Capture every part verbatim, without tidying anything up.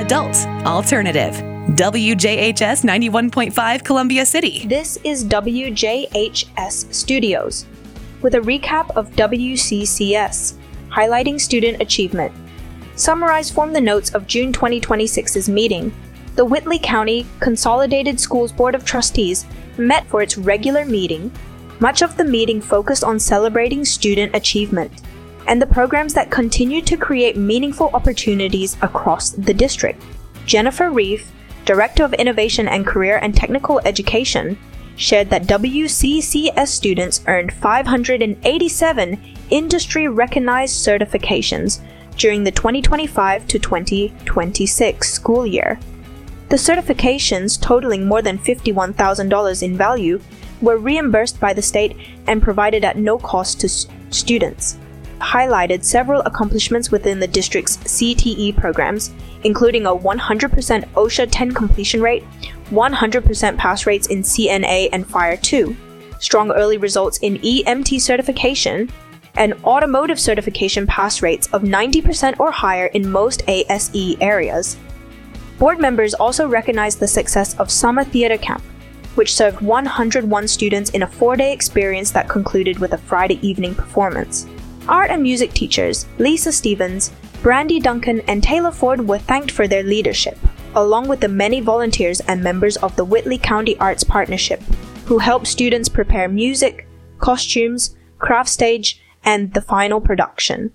adult, alternative. W J H S ninety-one point five Columbia City. This is W J H S Studios, with a recap of W C C S, highlighting student achievement. Summarized from the notes of June twenty twenty-six's meeting, the Whitley County Consolidated Schools Board of Trustees met for its regular meeting. Much of the meeting focused on celebrating student achievement and the programs that continue to create meaningful opportunities across the district. Jennifer Reeve, Director of Innovation and Career and Technical Education, shared that W C C S students earned five hundred eighty-seven industry-recognized certifications during the twenty twenty-five to twenty twenty-six school year. The certifications, totaling more than fifty-one thousand dollars in value, were reimbursed by the state and provided at no cost to s- students. Highlighted several accomplishments within the district's C T E programs, including a one hundred percent OSHA ten completion rate, one hundred percent pass rates in C N A and Fire two, strong early results in E M T certification, and automotive certification pass rates of ninety percent or higher in most A S E areas. Board members also recognized the success of Summer Theater Camp, which served one hundred one students in a four-day experience that concluded with a Friday evening performance. Art and music teachers Lisa Stevens, Brandy Duncan, and Taylor Ford were thanked for their leadership, along with the many volunteers and members of the Whitley County Arts Partnership, who helped students prepare music, costumes, craft stage, and the final production.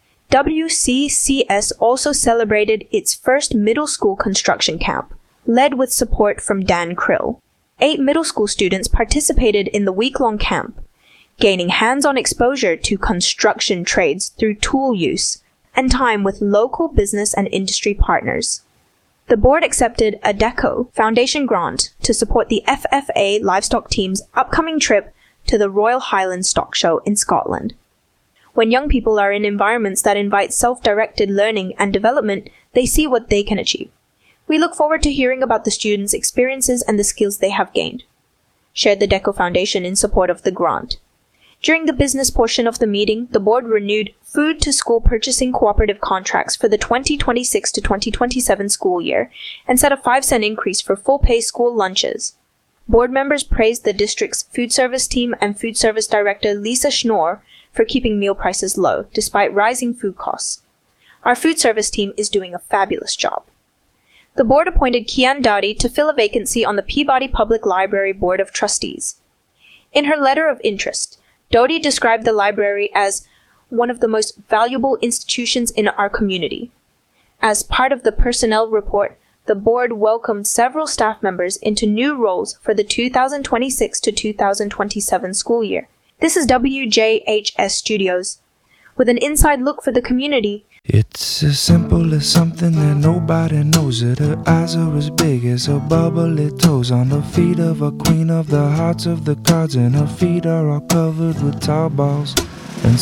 W C C S also celebrated its first middle school construction camp, led with support from Dan Krill. Eight middle school students participated in the week-long camp, gaining hands-on exposure to construction trades through tool use and time with local business and industry partners. The board accepted a DECO Foundation grant to support the F F A livestock team's upcoming trip to the Royal Highlands Stock Show in Scotland. When young people are in environments that invite self-directed learning and development, they see what they can achieve. We look forward to hearing about the students' experiences and the skills they have gained, shared the DECO Foundation in support of the grant. During the business portion of the meeting, the board renewed food-to-school purchasing cooperative contracts for the twenty twenty-six to twenty twenty-seven school year and set a five cent increase for full-pay school lunches. Board members praised the district's food service team and food service director Lisa Schnorr for keeping meal prices low despite rising food costs. Our food service team is doing a fabulous job. The board appointed Kian Dowdy to fill a vacancy on the Peabody Public Library Board of Trustees. In her letter of interest, Dowdy described the library as one of the most valuable institutions in our community. As part of the personnel report, the board welcomed several staff members into new roles for the two thousand twenty-six to two thousand twenty-seven school year. This is W J H S Studios, with an inside look for the community. It's as simple as something that nobody knows it. Her eyes are as big as her bubbly toes on the feet of a queen of the hearts of the cards, and her feet are all covered with tar balls.